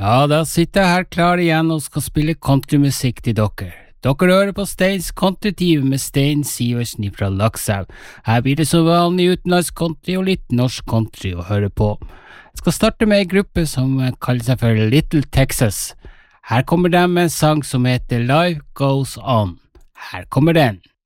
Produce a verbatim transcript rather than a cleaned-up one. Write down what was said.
Ja, da sitter jeg her klar igjen og skal spille countrymusikk til dere. Dere hører på Steins Countrytime med Stein Sivertsen fra Lakselv. Her blir det så vanlig utenlandsk country og litt norsk country å høre på. Jeg skal starte med en gruppe som kaller seg for Little Texas. Her kommer de med en sang som heter Life Goes On. Her kommer den.